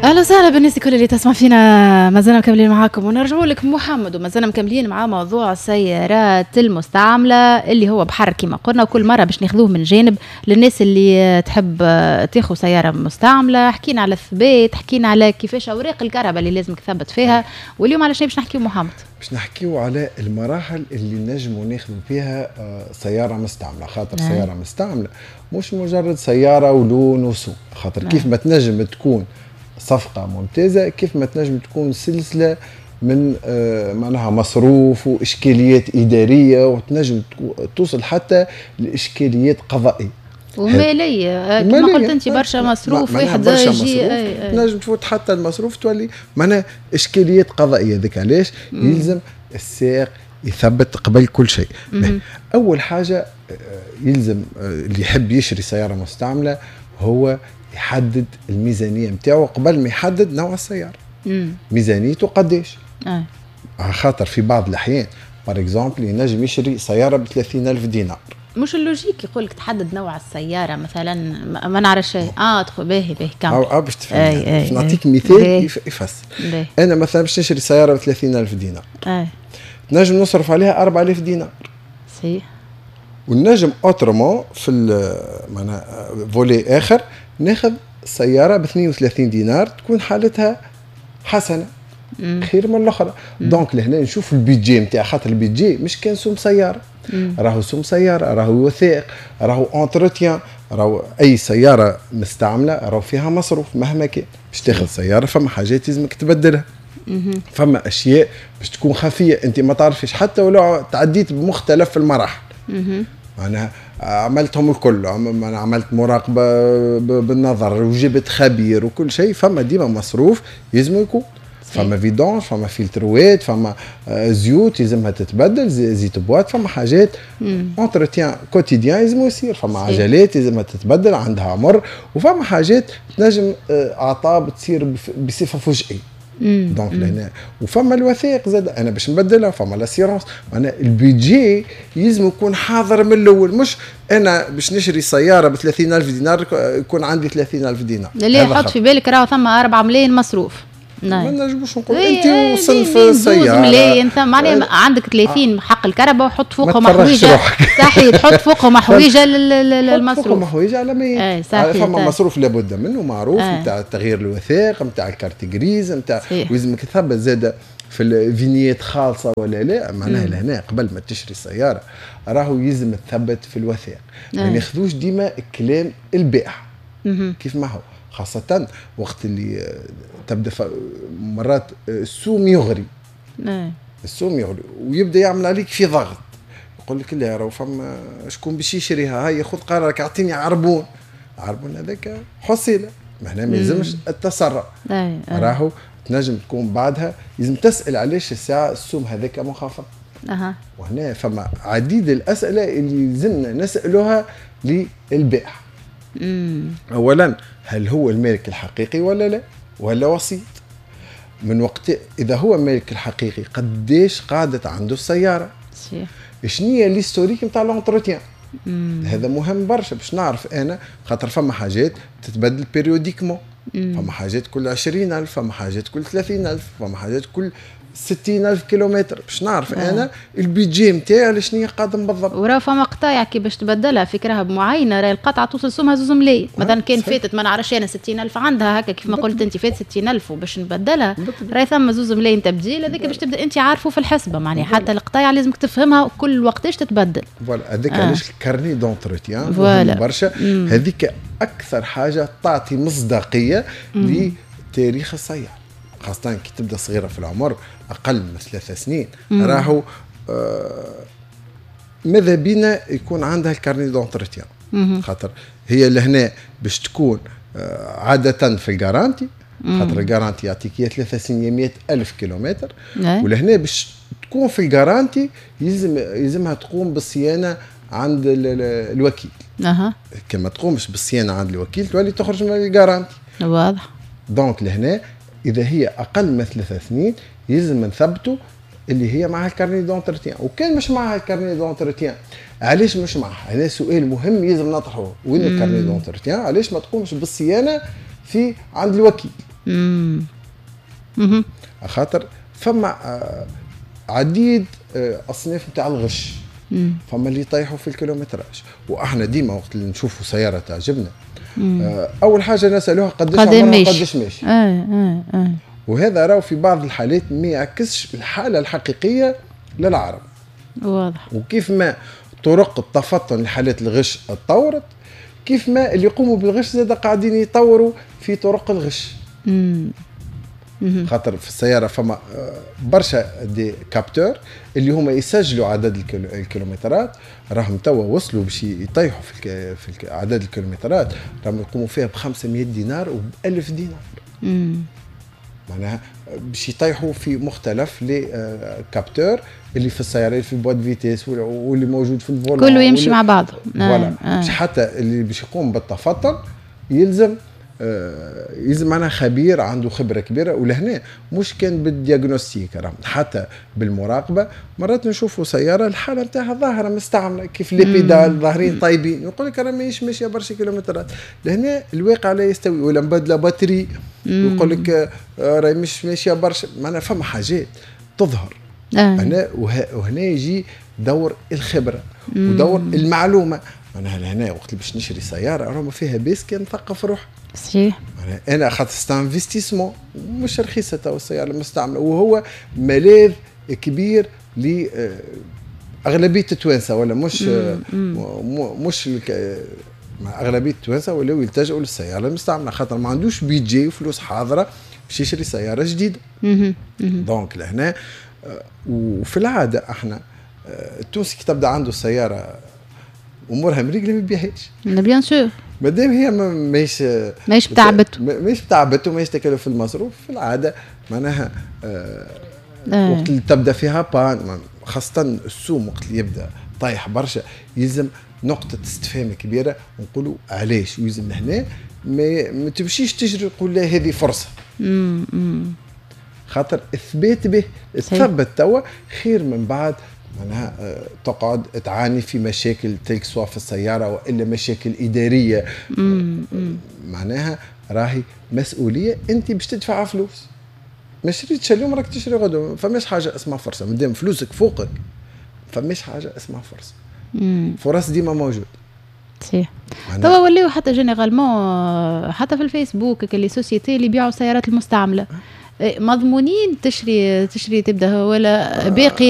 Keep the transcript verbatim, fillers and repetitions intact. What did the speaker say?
اهلا وسهلا بالناس الكل اللي تسمع فينا. مازلنا مكملين معاكم ونرجعوا لك محمد، ومازلنا مكملين مع موضوع السيارات المستعمله اللي هو بحر كما قلنا، وكل مره باش ناخذوه من جانب للناس اللي تحب تاخذ سياره مستعمله. حكينا على الثبات، حكينا على كيفاش اوراق الكهرباء اللي لازم تثبت فيها، واليوم على شنو باش نحكيو محمد؟ باش نحكيو على المراحل اللي نجموا ناخذوا فيها سياره مستعمله. خاطر آه. سياره مستعمله مش مجرد سياره ولون وسوق، خاطر آه. كيف ما تنجم تكون صفقة ممتازة، كيف ما تنجم تكون سلسلة من آه معناها مصروف وإشكاليات إدارية، وتنجم توصل حتى لإشكاليات قضائية ومالية كما قلت أنت. برشا مصروف واحد يجي تنجم تفوت حتى المصروف تولي معناها إشكاليات قضائية. ذيك علاش يلزم السائق يثبت قبل كل شيء. أول حاجة يلزم اللي يحب يشري سيارة مستعملة هو يحدد الميزانية متاعه قبل ما يحدد نوع السيارة. مم. ميزانيته قديش؟ آه. خاطر في بعض الأحيان بار اكزومبل ينجم يشري سيارة بثلاثين ألف دينار. مش اللوجيك يقولك تحدد نوع السيارة مثلا؟ ما نعرف شيء. اه تدخل باهي باهي كامل. اه باش تفهم. باش نعطيك مثال يفسر. أنا مثلا باش نشري سيارة بثلاثين ألف دينار. آه. نجم نصرف عليها أربعة آلاف دينار. صحيح. والنجم اوترومون في معناها فولي آخر ناخذ سيارة ب اثنين وثلاثين دينار تكون حالتها حسنة. مم. خير من الأخرى. دونك لهنا نشوف البيجي متاع، خاطر البيجي مش كان سوم سيارة. مم. راهو سوم سيارة، راهو وثائق، راهو انتروتيان، راهو أي سيارة مستعملة راهو فيها مصروف مهما كان. باش تاخذ سيارة فما حاجات لازمك تبدلها. مم. فما أشياء باش تكون خفية أنت ما تعرفش حتى ولو تعديت بمختلف المراحل. مم. أنا عملتهم الكل، أنا عملت مراقبة بالنظر وجبت خبير وكل شيء. فما ديما مصروف يلزم يكون. فما فيدونج، فما فلتروات، فما زيوت يلزمها تتبدل، زيت بوات، فما حاجات انتروتيان كوتيديان يلزم يصير، فما عجلات يلزمها تتبدل عندها عمر، وفما حاجات تنجم أعطاب تصير بصفة فجئية. دونك لهنا وفما الوثائق زاد انا باش نبدلها، فما لاسيرونس. معناها البيجي يلزم يكون حاضر من الاول. مش انا باش نشري سياره ب ثلاثين ألف دينار يكون عندي ثلاثين ألف دينار. اللي حط في بالك راه ثم أربعة ملايين مصروف. ما نجموش نقول انت وصنف السياره ملايين ثم معناها عندك ثلاثين حق الكهرباء وحط فوقهم حويجه. صحيح تحط فوقهم حويجه للمصروف. فوقهم حويجه على مية. فما مصروف لابد منه معروف نتاع آه. تغيير الوثائق نتاع الكارت جريز نتاع، ولازمك تثبت زاده في الفينيات خالصه ولا لا. معناها لهنا قبل ما تشري السياره راهو يلزم تثبت في الوثائق. ما يعني ناخذوش ديما كلام البائع كيف ما هو، خاصة وقت اللي تبدأ مرات السوم يغري. نعم. السوم يغري ويبدأ يعمل عليك في ضغط، يقول لك لا راهو فما شكون باش يشريها، هيا خذ قرارك اعطيني عربون. عربون هذاك حصيلة، ما هنا ما يلزمش التسرع. راهو تنجم تكون بعدها لازم تسأل علاش الساعة السوم هذاك منخفض. أها. وهنا فما عديد الأسئلة اللي لازمنا نسألوها للبائع. مم. أولا هل هو المالك الحقيقي ولا لا، ولا وسيط؟ من وقت إذا هو المالك الحقيقي قديش قعدت عنده السيارة؟ صحيح. شنية الهيستوريك نتاع الانتروتيان؟ هذا مهم برشا باش نعرف أنا، خاطر فما حاجات تتبدل بيريوديكمون. فما حاجات كل عشرين ألف، فما حاجات كل ثلاثين ألف، فما حاجات كل ستين ألف كيلومتر باش نعرف آه. أنا البيجي متاعي لشنية قادم بالضبط. وراه فما قطايع كي باش تبدلها فكرها بمعينة، راهي القطعة توصل سومها زوز ملايين مثلا. كان صحيح. فاتت ما نعرفش أنا ستين ألف عندها هكا كيف ما قلت أنت فات ستين ألف وباش نبدلها راهي ثم زوز ملايين تبديل. هذاك باش تبدأ أنت عارفه في الحسبة معناها حتى القطايع لازمك تفهمها كل وقتاش تتبدل. فوالا هذاك علاش آه. الكارني دونتروتيان مهم برشا. هذيك أكثر حاجة تعطي مصداقية لتاريخ السيارة، خاصة كي تبدأ صغيرة في العمر أقل من ثلاثة سنين. مم. راهو آه ماذا بينا يكون عندها الكارني دونتروتيان، خاطر هي لهنا باش تكون آه عادة في الجارانتي، خاطر الجارانتي يعطيك يا ثلاثة سنين مئة ألف كيلومتر. مم. ولهنا باش تكون في الجارانتي يلزم يلزمها تقوم بالصيانة عند الوكيل. أه. كما تقومش بالصيانة عند الوكيل تولي تخرج من الجارانتي. واضح. دونك لهنا إذا هي أقل من ثلاثة سنين يلزم نثبتوا اللي هي معها الكارني دونتروتيان. وكان مش معها الكارني دونتروتيان علاش مش معها؟ هذا سؤال مهم يلزم نطرحه. وين الكارني دونتروتيان؟ علاش ما تقومش بالصيانة في عند الوكيل؟ امم خاطر فما عديد اصناف نتاع الغش. مم. فما اللي يطيحوا في الكيلومتراج، واحنا ديما وقت اللي نشوفوا سياره تعجبنا مم. اول حاجه نسالوها قداش عمرها قداش ماشي. اه اه اه وهذا راهو في بعض الحالات ما يعكسش الحاله الحقيقيه للعرب. واضح. وكيف ما طرق التفطن لحالات الغش اتطورت، كيف ما اللي يقوموا بالغش زاد قاعدين يطوروا في طرق الغش. مم. خاطر في السياره فما برشا دي كابتور اللي هما يسجلوا عدد الكيلومترات، راهم توا وصلوا باش يطيحوا في في عدد الكيلومترات، راهم يقوموا فيها ب خمسمائة دينار وب ألف دينار. امم معناها باش يطيحوا في مختلف لي كابتور اللي في السيارات في البواد فيتيس واللي موجود في الفولان كله يمشي مع بعضه. فوالا آه. حتى اللي باش يقوم بالتفطن يلزم آه يلزم معنا خبير عنده خبره كبيره. ولهنا مش كان بالدياغنوستيك، حتى بالمراقبه مرات نشوفوا سياره الحاله نتاعها ظاهره مستعمله، كيف لي بيدال ظاهرين طيبين، يقول لك راه ماهيش ماشيه برشا كيلومترات. لهنا الواقع لا يستوي، ولا مبدله باتري يقول لك آه راهي مش ماشيه برشا. معناها فما حاجات تظهر آه. هنا وهنا يجي دور الخبره مم. ودور المعلومه. معناها لهنا وقت باش نشري سياره راه ما فيها بيس كان نثقف روحي. صحيح. انا خاطر ستا انفستيسمون مش رخيصه تو السياره المستعمله، وهو ملاذ كبير ل اغلبيه التوانسه، ولا مش مش اغلبيه التوانسه ولاو يلتجئوا للسياره المستعمله خاطر ما عندوش بيجي وفلوس حاضره باش يشري سياره جديده. دونك لهنا وفي العاده احنا التونسي كي تبدا عنده سياره امورها مريقله ما يبيعهاش. بيان سور. مادام هي ماهيش ماهيش بتعبته ماهيش بتعبته ماهيش تكلف المصروف في العاده معناها آه آه. وقت اللي تبدا فيها بان، خاصه السوم وقت اللي يبدا طايح برشا، يلزم نقطه استفهام كبيره ونقولوا علاش. ويلزم لهنا ما, ما تمشيش تجري تقول لا هذه فرصه. امم خاطر اثبات به تثبت توا خير من بعد معناها تقعد تعاني في مشاكل تلك سواء في السيارة وإلا مشاكل إدارية. مم. معناها راهي مسؤولية أنت باش تدفع فلوس، ما شريتش اليوم راك تشري غدوة. فماش حاجة اسمها فرصة مادام فلوسك فوقك، فماش حاجة اسمها فرصة. مم. فرص ديما موجود. صحيح. توا ولاو حتى جينيرالمون حتى في الفيسبوك اللي سوسيتي اللي يبيعوا سيارات المستعملة مضمونين تشري تشري تبدا ولا باقي